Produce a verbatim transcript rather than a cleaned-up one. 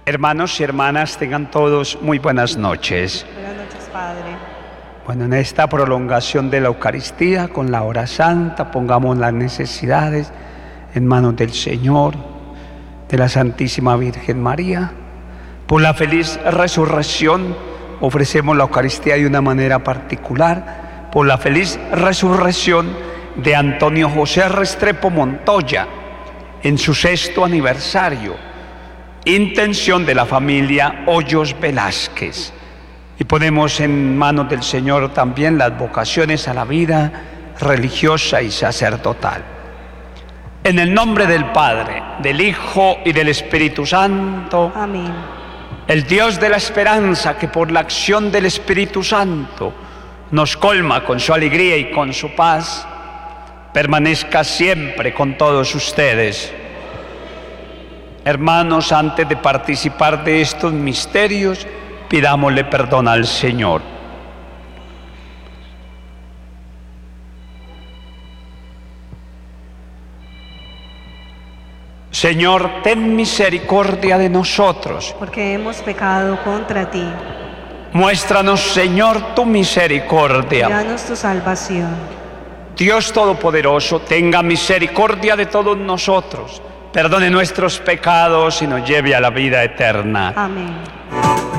Hermanos y hermanas, tengan todos muy buenas noches. Buenas noches, Padre. Bueno, en esta prolongación de la Eucaristía, con la hora santa, pongamos las necesidades en manos del Señor, de la Santísima Virgen María. Por la feliz resurrección, ofrecemos la Eucaristía de una manera particular. Por la feliz resurrección de Antonio José Restrepo Montoya, en su sexto aniversario. Intención de la familia Hoyos Velázquez. Y ponemos en manos del Señor también las vocaciones a la vida religiosa y sacerdotal. En el nombre del Padre, del Hijo y del Espíritu Santo. Amén. El Dios de la esperanza, que por la acción del Espíritu Santo nos colma con su alegría y con su paz, permanezca siempre con todos ustedes. Hermanos, antes de participar de estos misterios, pidámosle perdón al Señor. Señor, ten misericordia de nosotros. Porque hemos pecado contra ti. Muéstranos, Señor, tu misericordia. Danos tu salvación. Dios Todopoderoso, tenga misericordia de todos nosotros, perdone nuestros pecados y nos lleve a la vida eterna. Amén.